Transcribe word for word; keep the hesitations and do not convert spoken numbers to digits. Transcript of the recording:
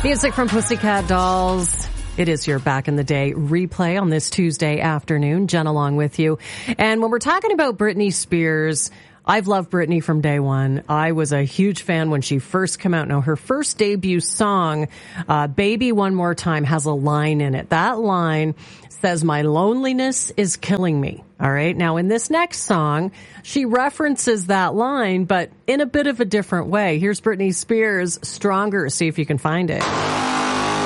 Music from Pussycat Dolls. It is your Back in the Day replay on this Tuesday afternoon. Jen along with you. And when we're talking about Britney Spears, I've loved Britney from day one. I was a huge fan when she first came out. Now, her first debut song, uh, Baby One More Time, has a line in it. That line says, "My loneliness is killing me." All right. Now, in this next song, she references that line, but in a bit of a different way. Here's Britney Spears, Stronger. See if you can find it.